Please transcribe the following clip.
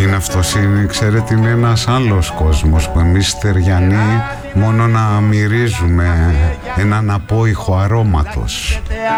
την αυτοσύνη, ξέρετε, είναι ένας άλλος κόσμος που εμείς στεριανοί μόνο να μυρίζουμε έναν απόϊχο αρώματος.